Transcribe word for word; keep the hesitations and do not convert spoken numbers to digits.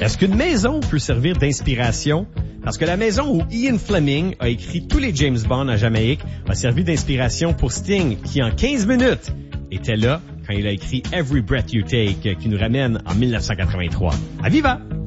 Est-ce qu'une maison peut servir d'inspiration? Parce que la maison où Ian Fleming a écrit tous les James Bond à Jamaïque a servi d'inspiration pour Sting, qui en quinze minutes était là quand il a écrit Every Breath You Take, qui nous ramène en dix-neuf cent quatre-vingt-trois. À Viva!